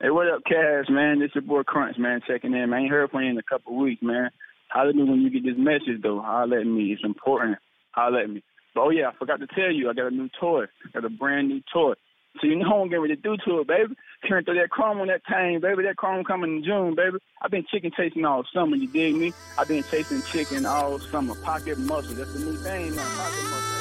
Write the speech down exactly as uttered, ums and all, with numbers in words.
Hey, what up, Cash, man? This your boy Crunch, man, checking in, man. I ain't heard from you in a couple of weeks, man. Holler at me when you get this message, though. Holler at me. It's important. Holler at me. But, oh, yeah, I forgot to tell you, I got a new toy. I got a brand new toy. So you know what I'm getting ready to do to it, baby. Turn through that chrome on that thing, baby. That chrome coming in June, baby. I've been chicken chasing all summer, you dig me? I've been chasing chicken all summer. Pocket muscle, that's the new thing now, pocket muscle.